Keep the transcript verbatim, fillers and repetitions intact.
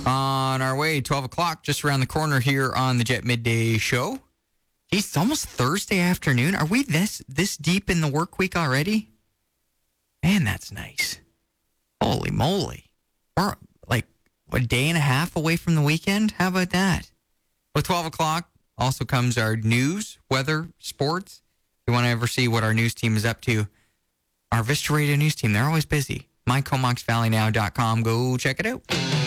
On our way, twelve o'clock, just around the corner here on the Jet Midday Show. Geez, it's almost Thursday afternoon. Are we this this deep in the work week already? Man, that's nice. Holy moly. We're like a day and a half away from the weekend. How about that? With twelve o'clock also comes our news, weather, sports. If you want to ever see what our news team is up to, our Vista Radio news team, they're always busy. my comox valley now dot com. Go check it out.